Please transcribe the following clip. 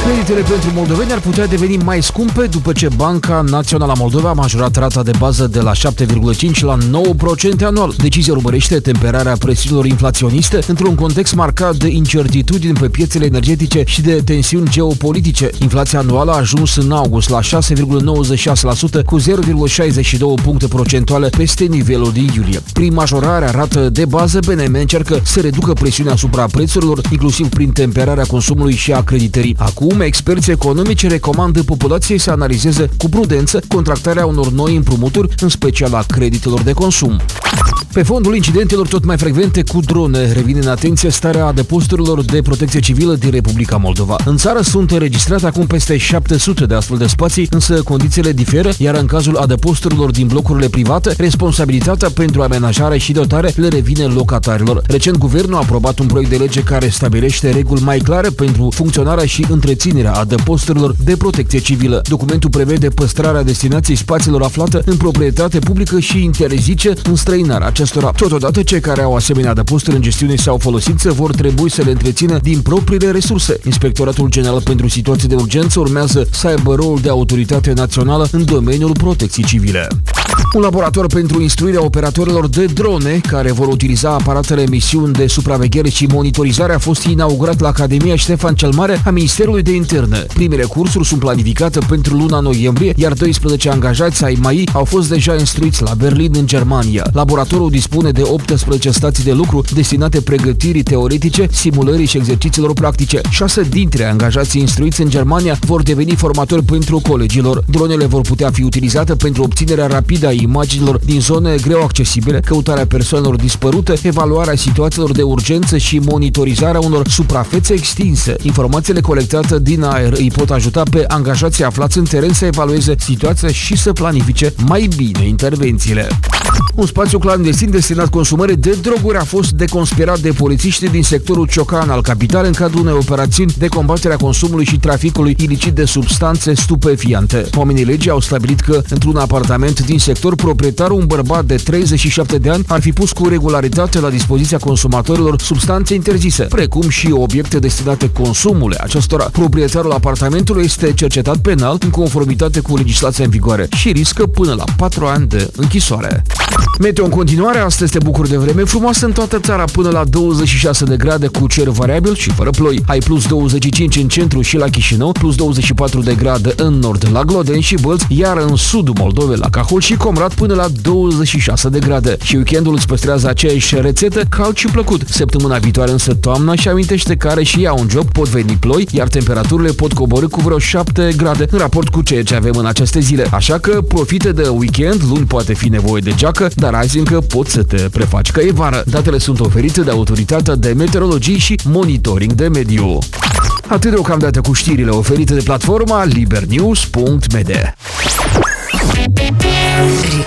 Creditele pentru moldoveni ar putea deveni mai scumpe după ce Banca Națională a Moldovei a majorat rata de bază de la 7,5 la 9% anual. Decizia urmărește temperarea presiunilor inflaționiste într-un context marcat de incertitudini pe piețele energetice și de tensiuni geopolitice. Inflația anuală a ajuns în august la 6,96% cu 0,62 puncte procentuale peste nivelul din iulie. Prin majorarea rată de bază, BNM încearcă să reducă presiunea asupra prețurilor, inclusiv prin temperarea consumului și a creditării. Acum, experții economici recomandă populației să analizeze cu prudență contractarea unor noi împrumuturi, în special a creditelor de consum. Pe fondul incidentelor tot mai frecvente cu drone, revine în atenție starea adăposturilor de protecție civilă din Republica Moldova. În țară sunt înregistrate acum peste 700 de astfel de spații, însă condițiile diferă, iar în cazul adăposturilor din blocurile private, responsabilitatea pentru amenajare și dotare le revine locatarilor. Recent, guvernul a aprobat un proiect de lege care stabilește reguli mai clare pentru funcționarea și întreținerea adăposturilor de protecție civilă. Documentul prevede păstrarea destinației spațiilor aflate în proprietate publică și interzice înstrăinarea acestora. Totodată, cei care au asemenea adăposturi în gestiune sau folosință vor trebui să le întrețină din propriile resurse. Inspectoratul General pentru Situații de Urgență urmează să aibă rolul de autoritate națională în domeniul protecției civile. Un laborator pentru instruirea operatorilor de drone care vor utiliza aparatele misiuni de supraveghere și monitorizare a fost inaugurat la Academia Ștefan cel Mare a Ministerului de Interne. Primele cursuri sunt planificate pentru luna noiembrie, iar 12 angajați ai MAI au fost deja instruiți la Berlin, în Germania. Laboratorul dispune de 18 stații de lucru destinate pregătirii teoretice, simulării și exercițiilor practice. 6 dintre angajații instruiți în Germania vor deveni formatori pentru colegilor. Dronele vor putea fi utilizate pentru obținerea rapidă a imaginilor din zone greu accesibile, căutarea persoanelor dispărute, evaluarea situațiilor de urgență și monitorizarea unor suprafețe extinse. Informațiile colectate din aer îi pot ajuta pe angajații aflați în teren să evalueze situația și să planifice mai bine intervențiile. Un spațiu clandestin destinat consumării de droguri a fost deconspirat de polițiști din sectorul Ciocan al capitalei în cadrul unei operațiuni de combatere a consumului și traficului ilicit de substanțe stupefiante. Oamenii legii au stabilit că într-un apartament din sector, proprietarul, un bărbat de 37 de ani, ar fi pus cu regularitate la dispoziția consumatorilor substanțe interzise, precum și obiecte destinate consumului acestora. Proprietarul apartamentului este cercetat penal în conformitate cu legislația în vigoare și riscă până la 4 ani de închisoare. Meteo în continuare, astăzi te bucuri de vreme frumoasă în toată țara până la 26 de grade cu cer variabil și fără ploi. Ai plus 25 în centru și la Chișinău, plus 24 de grade în nord la Glodeni și Bălți, iar în sudul Moldovei la Cahul și Comrat până la 26 de grade. Și weekendul îți păstrează aceeași rețetă, cald și plăcut. Săptămâna viitoare însă toamna și amintește că are și ea un joc, pot veni ploi, iar temperaturile pot coborî cu vreo 7 grade în raport cu ceea ce avem în aceste zile. Așa că profite de weekend, luni poate fi nevoie de geacă, dar azi încă poți să te prefaci că e vară. Datele sunt oferite de Autoritatea de Meteorologie și Monitoring de Mediu. Atât deocamdată cu știrile oferite de platforma libernews.md.